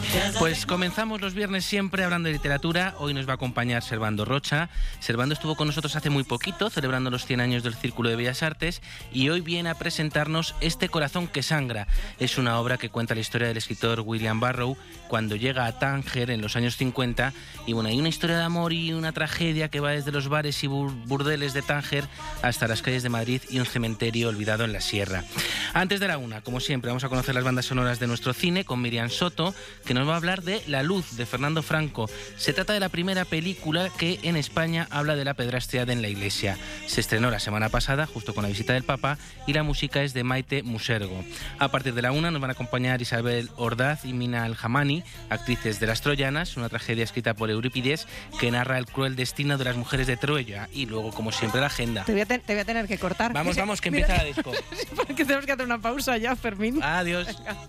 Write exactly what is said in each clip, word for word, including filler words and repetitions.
Pues comenzamos los viernes siempre hablando de literatura. Hoy nos va a acompañar Servando Rocha. Servando estuvo con nosotros hace muy poquito, celebrando los cien años del Círculo de Bellas Artes, y hoy viene a presentarnos Este corazón que sangra. Es una obra que cuenta la historia del escritor William Burroughs cuando llega a Tánger en los años cincuenta, y bueno, hay una historia de amor y una tragedia que va desde los bares y burdeles de Tánger hasta las calles de Madrid y un cementerio olvidado en la sierra. Antes de la una, como siempre, vamos a conocer las bandas sonoras de nuestro cine con Miriam Soto, que nos va a hablar de La Luz, de Fernando Franco. Se trata de la primera película que en España habla de la pedrastría en la Iglesia. Se estrenó la semana pasada, justo con la visita del Papa, y la música es de Maite Musergo. A partir de la una nos van a acompañar Isabel Ordaz y Mina Al-Hamani, actrices de Las Troyanas, una tragedia escrita por Eurípides que narra el cruel destino de las mujeres de Troya. Y luego, como siempre, la agenda. Te voy a, te, te voy a tener que cortar. Vamos, vamos, que empieza la disco. Porque tenemos que hacer una pausa ya, Fermín. Adiós.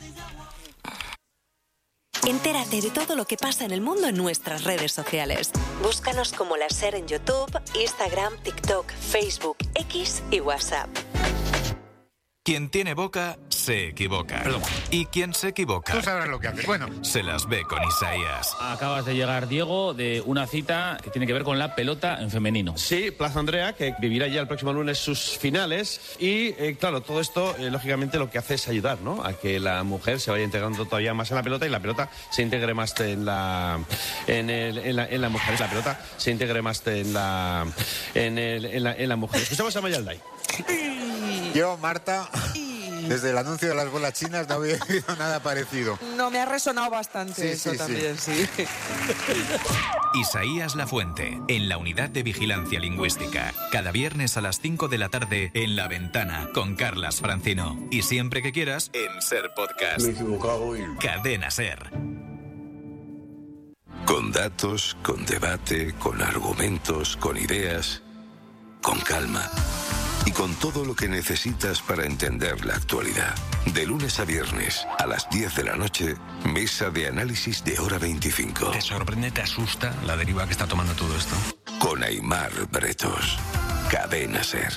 Entérate de todo lo que pasa en el mundo en nuestras redes sociales. Búscanos como La Ser en YouTube, Instagram, TikTok, Facebook, X y WhatsApp. Quien tiene boca, se equivoca. Perdón. Y quien se equivoca... Tú sabrás lo que haces. Bueno. Se las ve con Isaías. Acabas de llegar, Diego, de una cita que tiene que ver con la pelota en femenino. Sí, Plaza Andrea, que vivirá ya el próximo lunes sus finales. Y, eh, claro, todo esto, eh, lógicamente, lo que hace es ayudar, ¿no?, a que la mujer se vaya integrando todavía más en la pelota y la pelota se integre más en la... en, el, en, la, en la mujer. La pelota se integre más en la... en, el, en, la, en la mujer. Escuchamos a Mayalday. Yo, Marta, desde el anuncio de las bolas chinas no había oído nada parecido. No, me ha resonado bastante Sí, eso sí, también, sí. sí. Isaías Lafuente, en la Unidad de Vigilancia Lingüística. Cada viernes a las cinco de la tarde en La Ventana con Carlas Francino. Y siempre que quieras, en Ser Podcast. Me he equivocado hoy. Cadena Ser. Con datos, con debate, con argumentos, con ideas, con calma. Y con todo lo que necesitas para entender la actualidad. De lunes a viernes, a las diez de la noche, mesa de análisis de Hora veinticinco. ¿Te sorprende, te asusta la deriva que está tomando todo esto? Con Aimar Bretos. Cadena Ser.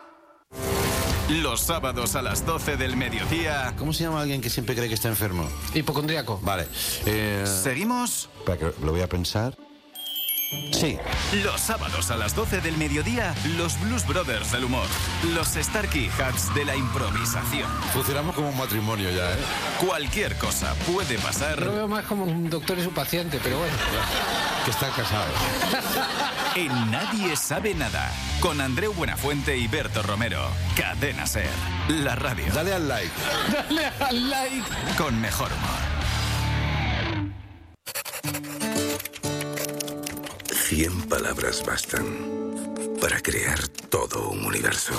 Los sábados a las doce del mediodía. ¿Cómo se llama alguien que siempre cree que está enfermo? Hipocondríaco. Vale. Eh... ¿Seguimos? Espera, que lo voy a pensar. Sí. Los sábados a las doce del mediodía, los Blues Brothers del humor. Los Starkey Hats de la improvisación. Funcionamos como un matrimonio ya, ¿eh? Cualquier cosa puede pasar. Lo veo más como un doctor y su paciente, pero bueno. Que están casados. En Nadie Sabe Nada, con Andreu Buenafuente y Berto Romero. Cadena Ser, la radio. Dale al like. Dale al like. Con mejor humor. Cien palabras bastan para crear todo un universo.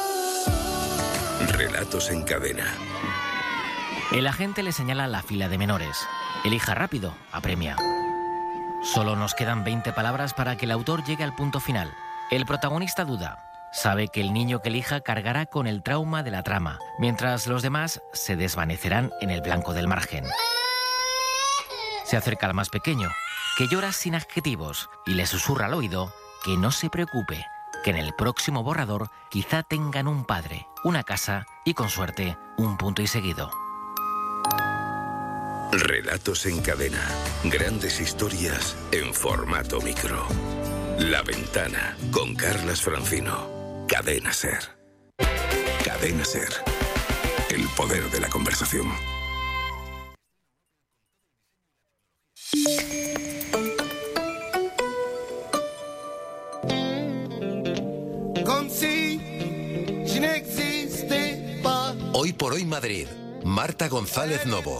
Relatos en cadena. El agente le señala la fila de menores. Elija rápido, apremia. Solo nos quedan veinte palabras para que el autor llegue al punto final. El protagonista duda. Sabe que el niño que elija cargará con el trauma de la trama, mientras los demás se desvanecerán en el blanco del margen. Se acerca al más pequeño, que llora sin adjetivos, y le susurra al oído que no se preocupe, que en el próximo borrador quizá tengan un padre, una casa y, con suerte, un punto y seguido. Relatos en cadena. Grandes historias en formato micro. La Ventana con Carlas Francino. Cadena Ser. Cadena Ser. El poder de la conversación. Hoy por hoy Madrid. Marta González Novo.